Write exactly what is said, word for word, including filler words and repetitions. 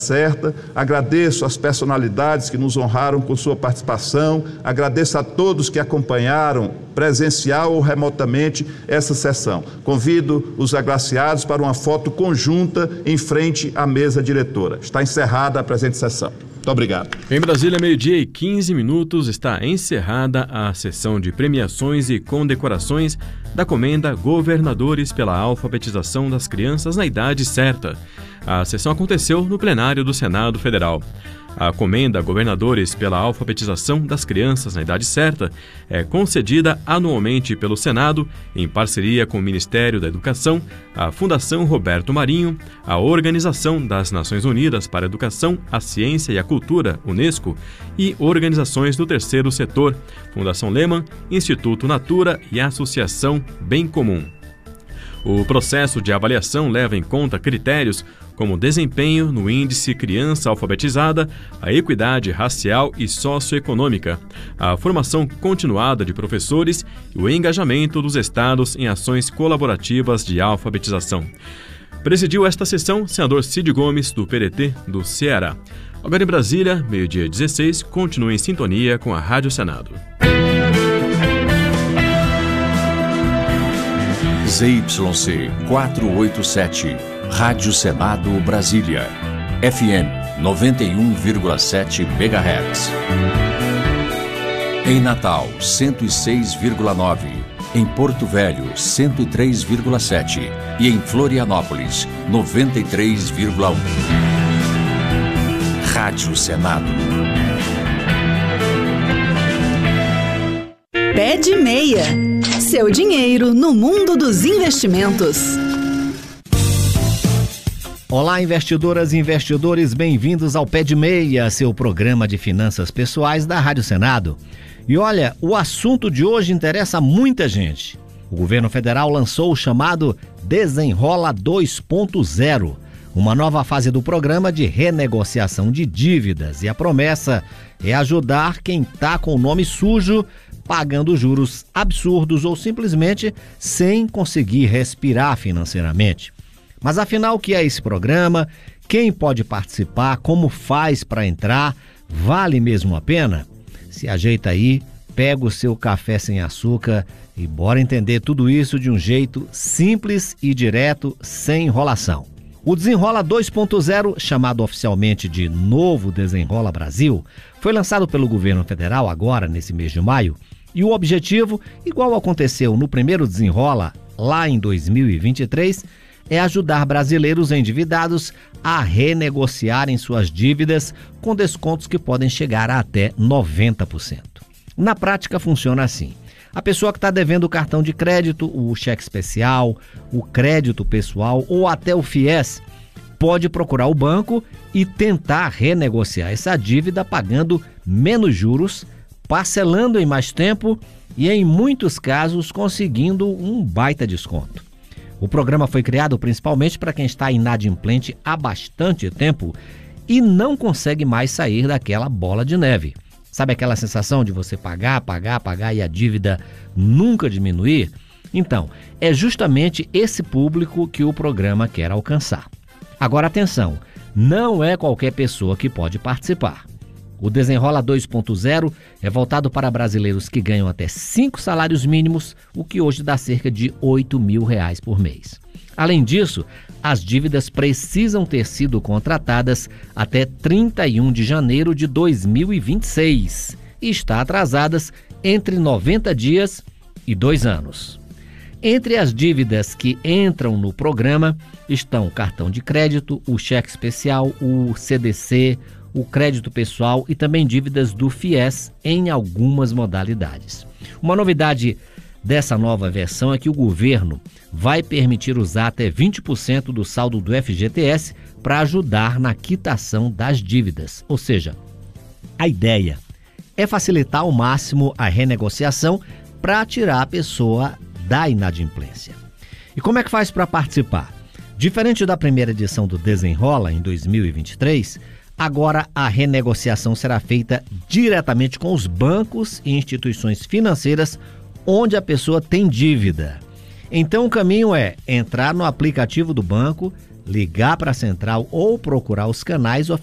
Certa, agradeço às personalidades que nos honraram com sua participação, agradeço a todos que acompanharam presencial ou remotamente essa sessão. Convido os agraciados para uma foto conjunta em frente à mesa diretora. Está encerrada a presente sessão. Muito obrigado. Em Brasília, meio-dia e quinze minutos, está encerrada a sessão de premiações e condecorações da Comenda Governadores pela Alfabetização das Crianças na Idade Certa. A sessão aconteceu no plenário do Senado Federal. A Comenda Governadores pela Alfabetização das Crianças na Idade Certa é concedida anualmente pelo Senado, em parceria com o Ministério da Educação, a Fundação Roberto Marinho, a Organização das Nações Unidas para a Educação, a Ciência e a Cultura, Unesco, e organizações do terceiro setor, Fundação Lehman, Instituto Natura e Associação Bem Comum. O processo de avaliação leva em conta critérios como desempenho no índice Criança Alfabetizada, a equidade racial e socioeconômica, a formação continuada de professores e o engajamento dos estados em ações colaborativas de alfabetização. Presidiu esta sessão o senador Cid Gomes, do P D T do Ceará. Agora em Brasília, meio-dia dezesseis, continue em sintonia com a Rádio Senado. Z Y C quatrocentos e oitenta e sete, Rádio Senado Brasília, F M noventa e um vírgula sete megahertz. Em Natal, cento e seis vírgula nove, em Porto Velho, cento e três vírgula sete e em Florianópolis, noventa e três vírgula um. Rádio Senado. Pé de Meia. Seu dinheiro no mundo dos investimentos. Olá, investidoras e investidores, bem-vindos ao Pé de Meia, seu programa de finanças pessoais da Rádio Senado. E olha, o assunto de hoje interessa a muita gente. O governo federal lançou o chamado Desenrola dois ponto zero, uma nova fase do programa de renegociação de dívidas. E a promessa é ajudar quem está com o nome sujo, pagando juros absurdos ou simplesmente sem conseguir respirar financeiramente. Mas afinal, o que é esse programa? Quem pode participar? Como faz para entrar? Vale mesmo a pena? Se ajeita aí, pega o seu café sem açúcar e bora entender tudo isso de um jeito simples e direto, sem enrolação. O Desenrola dois ponto zero, chamado oficialmente de Novo Desenrola Brasil, foi lançado pelo governo federal agora, nesse mês de maio, e o objetivo, igual aconteceu no primeiro Desenrola, lá em dois mil e vinte e três, é ajudar brasileiros endividados a renegociarem suas dívidas com descontos que podem chegar a até noventa por cento. Na prática funciona assim. A pessoa que está devendo o cartão de crédito, o cheque especial, o crédito pessoal ou até o FIES, pode procurar o banco e tentar renegociar essa dívida pagando menos juros, parcelando em mais tempo e, em muitos casos, conseguindo um baita desconto. O programa foi criado principalmente para quem está inadimplente há bastante tempo e não consegue mais sair daquela bola de neve. Sabe aquela sensação de você pagar, pagar, pagar e a dívida nunca diminuir? Então, é justamente esse público que o programa quer alcançar. Agora, atenção, não é qualquer pessoa que pode participar. O Desenrola dois ponto zero é voltado para brasileiros que ganham até cinco salários mínimos, o que hoje dá cerca de oito mil reais por mês. Além disso, as dívidas precisam ter sido contratadas até trinta e um de janeiro de dois mil e vinte e seis e estar atrasadas entre noventa dias e dois anos. Entre as dívidas que entram no programa estão o cartão de crédito, o cheque especial, o C D C, o crédito pessoal e também dívidas do FIES em algumas modalidades. Uma novidade dessa nova versão é que o governo vai permitir usar até vinte por cento do saldo do F G T S para ajudar na quitação das dívidas. Ou seja, a ideia é facilitar ao máximo a renegociação para tirar a pessoa da inadimplência. E como é que faz para participar? Diferente da primeira edição do Desenrola, em dois mil e vinte e três, agora a renegociação será feita diretamente com os bancos e instituições financeiras onde a pessoa tem dívida. Então o caminho é entrar no aplicativo do banco, ligar para a central ou procurar os canais